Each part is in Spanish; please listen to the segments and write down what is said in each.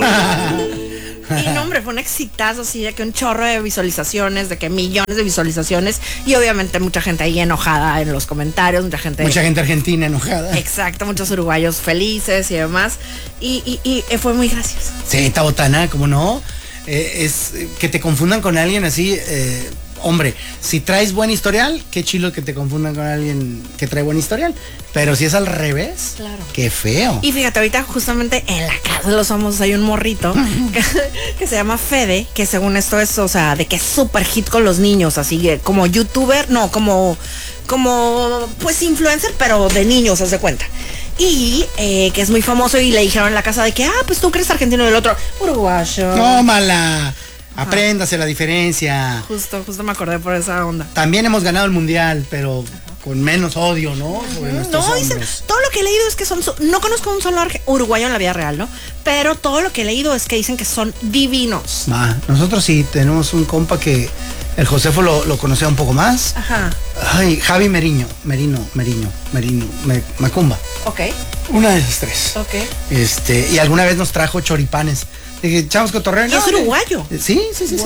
Y no, hombre, fue un exitazo, así de que un chorro de visualizaciones, de que millones de visualizaciones, y obviamente mucha gente ahí enojada en los comentarios, mucha gente argentina enojada. Exacto, muchos uruguayos felices y demás, y fue muy gracioso. Sí, Tabotana, ¿cómo no? Es que te confundan con alguien así, hombre, si traes buen historial, qué chilo que te confundan con alguien que trae buen historial. Pero si es al revés, claro, qué feo. Y fíjate, ahorita justamente en la casa de los famosos hay un morrito que se llama Fede, que según esto es, o sea, de que es súper hit con los niños, así como youtuber, no, como pues influencer, pero de niños, haz de cuenta. Y que es muy famoso, y le dijeron en la casa de que, pues tú crees argentino, y el otro, uruguayo. Tómala. Apréndase la diferencia. Justo me acordé por esa onda. También hemos ganado el mundial, pero con menos odio, ¿no? Sobre nuestros hombres. Dicen, todo lo que he leído es que no conozco un solo uruguayo en la vida real, ¿no? Pero todo lo que he leído es que dicen que son divinos. Nosotros sí tenemos un compa que el Josefo lo conocía un poco más. Ajá. Ay, Javi Merino, Macumba. Ok. Una de esas tres. Ok. Y alguna vez nos trajo choripanes. Dije, chavos, cotorreo. ¿Y es uruguayo? Sí.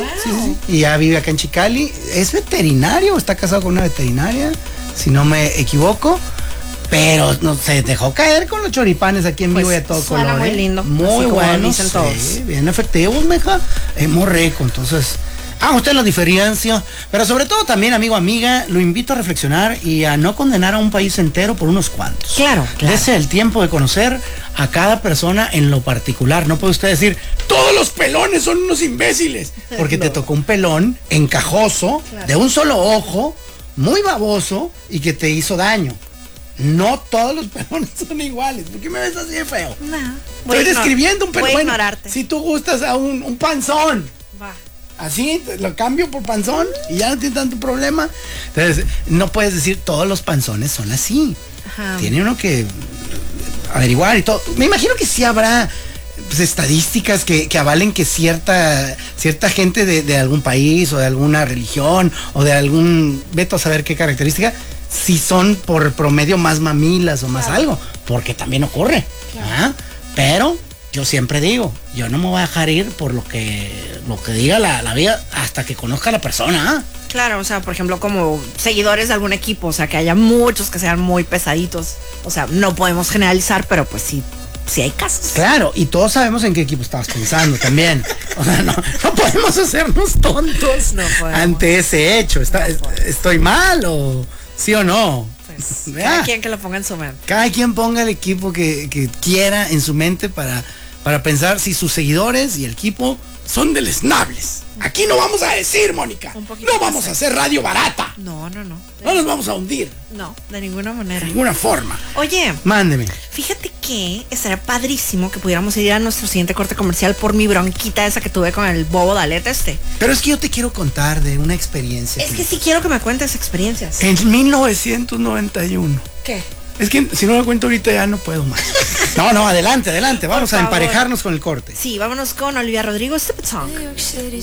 Y ya vive acá en Chicali. Es veterinario, está casado con una veterinaria, si no me equivoco. Pero no se dejó caer con los choripanes aquí en vivo y a todo color. Suena muy lindo. Muy bueno. Dicen todos. Sí, bien efectivos, meja. Es muy rico, entonces. Usted lo diferencia. Pero sobre todo también, amigo, amiga, lo invito a reflexionar y a no condenar a un país entero por unos cuantos. Claro. Dese el tiempo de conocer a cada persona en lo particular. No puede usted decir, todos los pelones son unos imbéciles. Porque te tocó un pelón encajoso, de un solo ojo, muy baboso y que te hizo daño. No todos los pelones son iguales. ¿Por qué me ves así de feo? No. Estoy describiendo un pelón. Voy a ignorarte. Si tú gustas a un panzón. Va. Así, lo cambio por panzón y ya no tiene tanto problema. Entonces, no puedes decir todos los panzones son así. Ajá. Tiene uno que averiguar y todo. Me imagino que sí habrá estadísticas que avalen que cierta gente de algún país o de alguna religión o de algún, veto a saber qué característica, si son por promedio más mamilas o más algo, porque también ocurre. Pero yo siempre digo, yo no me voy a dejar ir por lo que diga la vida hasta que conozca a la persona. Claro, o sea, por ejemplo, como seguidores de algún equipo, o sea, que haya muchos que sean muy pesaditos. O sea, no podemos generalizar, pero pues sí hay casos. Claro, y todos sabemos en qué equipo estabas pensando también. O sea, no podemos hacernos tontos ante ese hecho. ¿Estoy mal o sí o no? Pues, cada quien que lo ponga en su mente. Cada quien ponga el equipo que quiera en su mente para pensar si sus seguidores y el equipo son deleznables. Aquí no vamos a decir, Mónica, no vamos a hacer radio barata. No. No nos vamos a hundir. No, de ninguna manera. De ninguna forma. Oye, mándeme. Fíjate que estaría padrísimo que pudiéramos ir a nuestro siguiente corte comercial por mi bronquita esa que tuve con el bobo Daleta Pero es que yo te quiero contar de una experiencia. Es que sí quiero que me cuentes experiencias. En 1991. ¿Qué? Es que si no lo cuento ahorita ya no puedo más. No, adelante. Vamos a emparejarnos con el corte. Sí, vámonos con Olivia Rodrigo, Stupid Song.